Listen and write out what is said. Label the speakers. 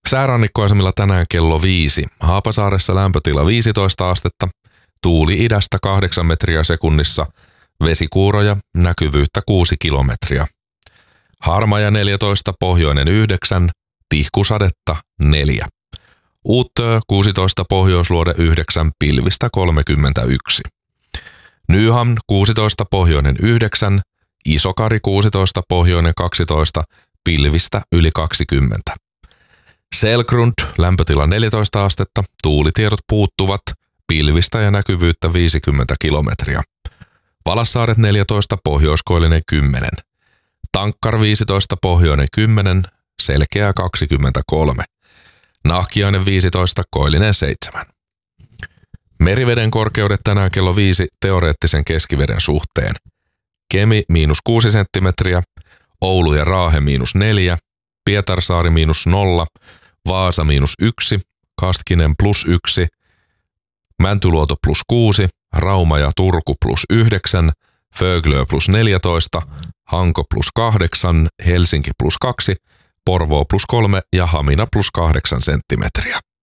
Speaker 1: Säärannikkoasemilla tänään kello 5. Haapasaaressa lämpötila 15 astetta, tuuli idästä 8 metriä sekunnissa, vesikuuroja, näkyvyyttä 6 kilometriä. Harmaja 14, pohjoinen 9, tihkusadetta 4. Uuttöö 16, pohjoisluode 9, pilvistä 31. Nyhamn 16, pohjoinen 9, Isokari 16, pohjoinen 12, pilvistä yli 20. Selgrund, lämpötila 14 astetta, tuulitiedot puuttuvat, pilvistä ja näkyvyyttä 50 kilometriä. Palassaaret 14, pohjoiskoillinen 10. Tankkar 15, pohjoinen 10, selkeää 23. Nahkiainen 15, koillinen 7. Meriveden korkeudet tänään kello 5 teoreettisen keskiveden suhteen. Kemi -6 senttimetriä, Oulu ja Raahe -4, Pietarsaari -0, Vaasa -1, Kaskinen +1, Mäntyluoto +6, Rauma ja Turku +9, Föglö +14, Hanko +8, Helsinki +2, Porvoo +3 ja Hamina +8 senttimetriä.